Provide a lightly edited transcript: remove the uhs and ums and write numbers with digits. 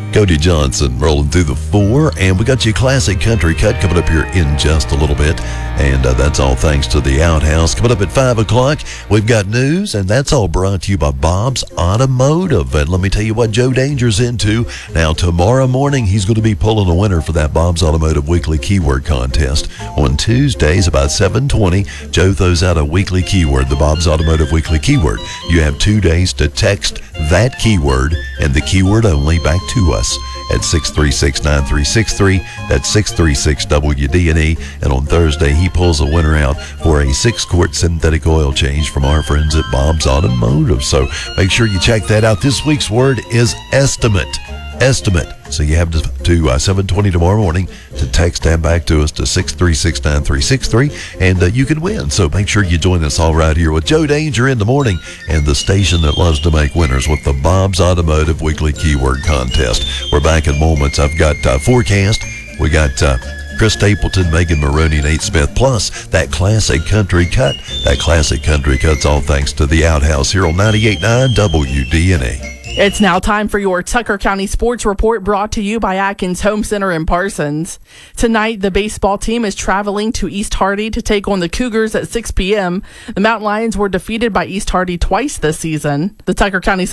Cody Johnson rolling through the 4, and we got you a classic country cut coming up here in just a little bit, and that's all thanks to the Outhouse. Coming up at 5 o'clock, we've got news, and that's all brought to you by Bob's Automotive. And let me tell you what Joe Danger's into. Now, tomorrow morning, he's going to be pulling a winner for that Bob's Automotive Weekly Keyword Contest. On Tuesdays, about 7:20, Joe throws out a weekly keyword, the Bob's Automotive Weekly Keyword. You have 2 days to text that keyword and the keyword only back to us at 636-9363. That's 636-WDNE. And on Thursday, he pulls a winner out for a 6-quart synthetic oil change from our friends at Bob's Automotive. So make sure you check that out. This week's word is estimate. Estimate. So you have to 7:20 tomorrow morning to text that back to us to 636-9363, and you can win. So make sure you join us all right here with Joe Danger in the morning and the station that loves to make winners with the Bob's Automotive Weekly Keyword Contest. We're back in moments. I've got forecast. We got Chris Stapleton, Megan Maroney, and Nate Smith, plus that classic country cut. That classic country cut's all thanks to the Outhouse here on 98.9 WDNE. It's now time for your Tucker County Sports Report, brought to you by Atkins Home Center in Parsons. Tonight, the baseball team is traveling to East Hardy to take on the Cougars at 6 p.m. The Mountain Lions were defeated by East Hardy twice this season. The Tucker County